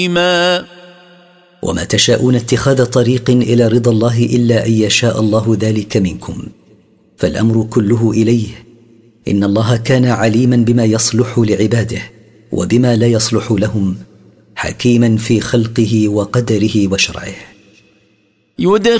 وما تشاءون اتخاذ طريق إلى رضا الله إلا أن يشاء الله ذلك منكم، فالأمر كله إليه. إن الله كان عليما بما يصلح لعباده وبما لا يصلح لهم، حكيما في خلقه وقدره وشرعه. يدخل